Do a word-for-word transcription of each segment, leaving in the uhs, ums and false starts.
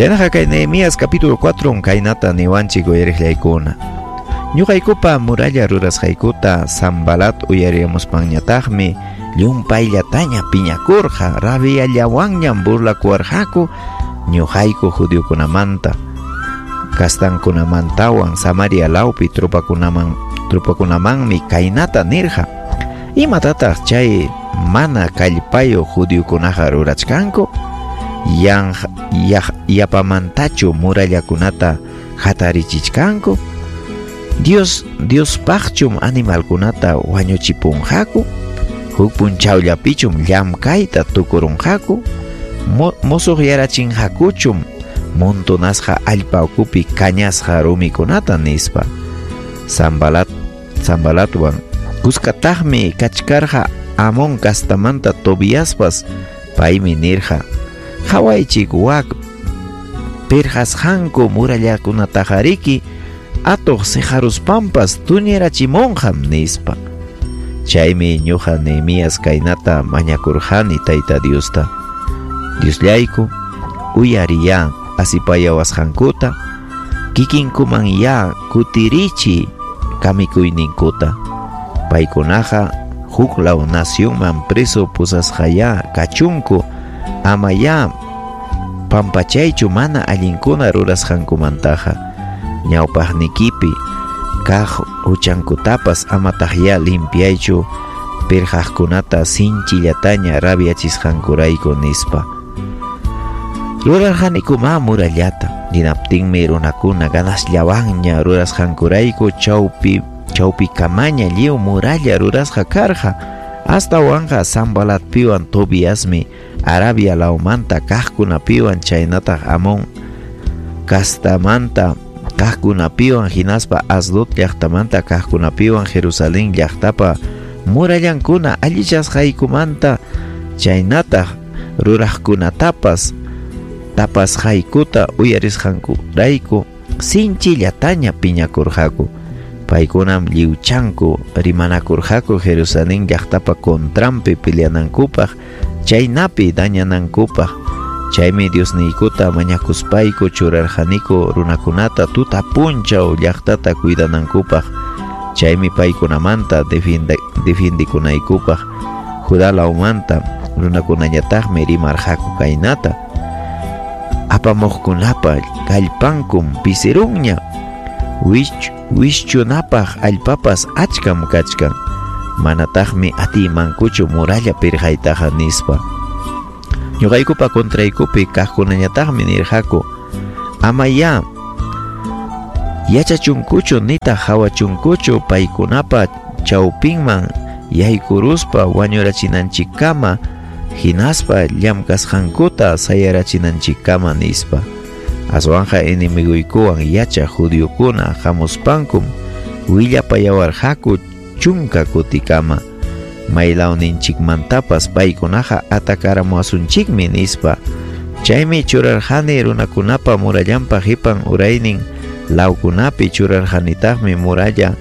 Chaynaqa kay Nehemías capítulo cuatro kaynata niwanchik uyariqllaykuna. Ñuqaykupa muralla rurasqaykuta Sanbalat uyarimuspanñataqmi llumpayllataña piñakurqa rabiallawanñam burlakuwarqaku ñuqayku judiokunamanta kastankunamantawan Samaria lawpi trupakunaman trupakunamanmi kaynata nirqa: imatataq chay mana kallpayo judiokunaqa rurachkanku? Yang yah, yapamantachu murallakunata hatarichichkanku? Dios Dios paqchum animalkunata wañuchipunqaku? Huk punchawllapichum llamkayta tukurunqaku? Mo, mosuq yarachinqakuchum montonasqa allpawkupi kañasqa rumikunata nispa. Sanbalat Sanbalatwan kuskataqmi kachkarqa Amon kastamanta Tobiaspas paymi nirqa: hawaychik wak pirqasqanku murallakunatajariki atuq sijaruspanpas tuñirachimonqam nispa. Chaymi ñuqa Nehemías kaynata mañakurqani Tayta Diosta: Diosllayku, uyariya asipayawasqankuta, kikinkuman ya kutirichi kamikuyninkuta. Paykunaqa huklaw nacionman preso pusasqaya kachunku, ama ya pampachaychu mana allinkuna rurasqankumantaqa. Ñawpaqnikipi kaq huchankutapas amataq ya limpiaychu pirqaqkunata sinchillataña rabiachisqankurayku nispa. Rurarqanikuma murallata, ninaptinmi runakuna ganasllawanña rurasqankurayku chawpi chawpi kamaña lliw muralla rurasqa karqa. Astawanqa Sanbalatpiwan Tobiasmi Arabia lawmanta kaqkunapiwan chaynataq Amon kastamanta kaqkunapiwan hinaspa Asdod llaqtamanta kaqkunapiwan Jerusalén llaqtapa murallankuna allichasqaykumanta chaynataq ruraqkunatapas tapasqaykuta uyarisqankurayku sinchillataña piñakurqaku. Paykunam liwchanku rimanakurqaku Jerusalén llaqtapa contrampi peleanankupaq, chaynapi dañanankupaq. Chaymi Diosniykuta mañakuspayku churarqaniku runakunata tuta punchaw llaqtata cuidanankupaq. Chaymi paykunamanta defendikunaykupaq. Juda lawmanta runakunañataqmi rimarqaku kaynata: apamuqkunapa kallpankum pisirunña, wish wishchunapaq allpapas achkam kachkan, manataqmi atiymankuchu muralla pirqaytaqa nispa. Ñuqaykupa kontraykupi kaqkunañataqmi nirqaku: ama ya yachachunkuchu nita hawachunkuchu paykunapa chawpinman yaykuruspa wañurachinanchikkama, hinaspa llamkasqankuta sayarachinanchikkama nispa. Aswanqa inimiguykuwan yacha judiokuna hamuspankum willapayawarqaku chunka kutikama. Maylawninchikmantapas paykunaqa atakaramuasunchikmi nispa. Chaymi churarqani runakunapa murallanpa hipan uraynin lawkunapi churarqanitaqmi muralla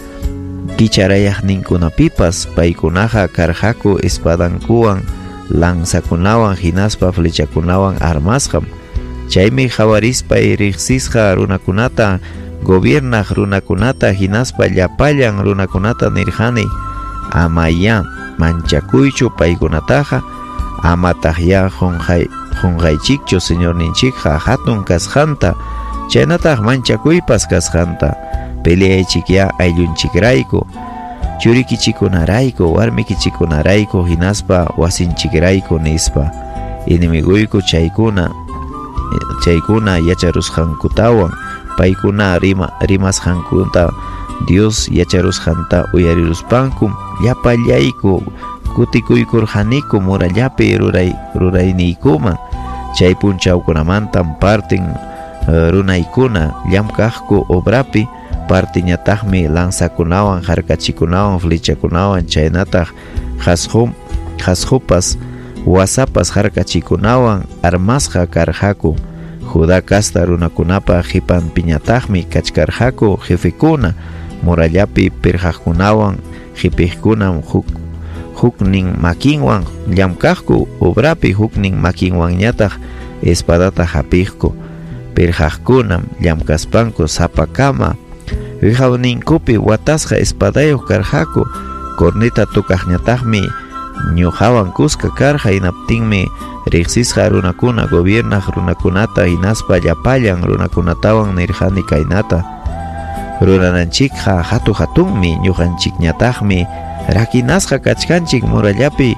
kicharayaqninkunapipas paykunaqa karqaku espadankuwan, lanzakunawan hinaspa flechakunawan armasqam. Chaymi qhawarispay riqsisqa runakunata, gobiernaq runakunata hinaspa llapallan runakunata nirqani: ama ya manchakuychu paykunataqa, amataq ya qunqay qunqaychikchu señorninchikqa hatun kasqanta, chaynataq manchakuypas kasqanta. Peleaychik ya ayllunchikrayku, churikichikunarayku, warmikichikunarayku, hinaspa wasinchikrayku nispa. Inimiguyku chaykuna chaykuna yacharusqankutawan paykuna rima rimasqankuta Dios yacharusqanta uyariruspankum llapallayku kutikuykurqaniku murallapi ruray rurayniykuman. Chay punchawkunamantam partin uh, runaykuna llamkaqku obrapi, partiñataqmi lanzakunawan, harkachikunawan, flechakunawan, chaynataq qasqum qasqupas wasapas harkachikunawan armasqa karqaku. Juda kasta runakunapa hipan piñataqmi kachkarqaku jefekuna, murallapi pirqaqkunawan hipiqkunan huk huknin makinwan llamkaqku, obrapi huknin makinwanñataq espadata hapiqku. perjaqkunam llamkaspanku sapakama wijawninkupi watasqa espadayuq karqaku corneta tukaqñataqmi ñuqawan kuska karqa hinaptinmi riqsisqa runakuna gobiernaq runakunata hinaspa llapallan runakunatawan nirqani kaynata rurananchikqa hatu hatunmi ñuqanchikñataqmi rakinasqa kachkanchik murallapi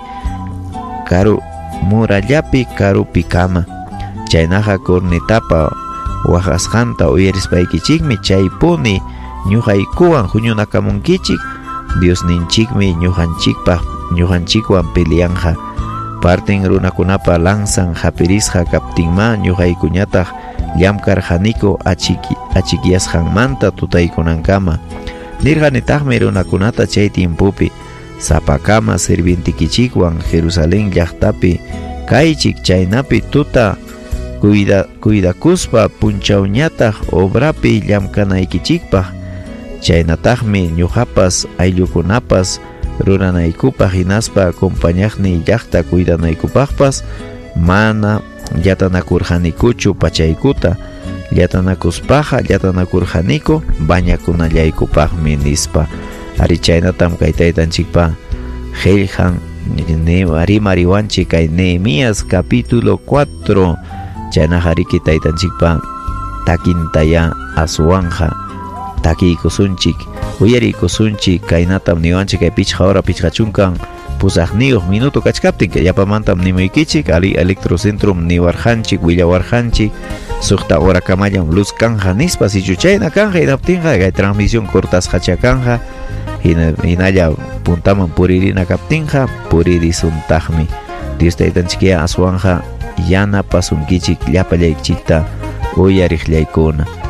karu murallapi karupi kama chaynaqa cornetapa waqasqanta uyarispaykichinmi chaypuni ñuqaykuwan huñunakamunkichik Diosninchikmi ñuqanchikpaq ñuqanchikwan peleanja partin runakunapa lanzan hapirisqa kaptinma ñuqaykuñataq llamkarqaniku achiki achikyasqanmanta tutaykunankama nirqanitaqmi runakunata chay tiempupi sapakama sirvientikichikwan Jerusalén llaqtapi kaychik chaynapi tuta cuida cuidakuspa punchawñataq obrapi llamkanaykichikpaq chaynataqmi ñuqapas ayllukunapas ruranaykupaq hinaspa acompañaqni llaqta cuidanaykupaqpas mana llatanakurqanikuchu pachaykuta llatanakuspaqa llatanakurqaniku bañakunallaykupaqmi nispa ari chaynatam kay taytanchikpa qillqan rimariwanchik kay Nehemías capítulo cuatro chaynaqa riki taytanchikpa takintaya aswanja takiykusunchik uyariykusunchik kaynatam niwanchik kay pichqa hora pichqa chunkan pusaqniyuq minuto kachkaptin yapamantam nimuykichik ali electrocentrum niwarqanchik willawarqanchik suqta hora kamallan luz kanja nispa si chuchayna kanja hinaptinqa kay transmisión cortasqacha kanja hinalla puntaman puririna kaptinqa puririsuntaqmi Dios taytanchikya aswanja yana pasunkichik llapallaychikta uyariqllaykuna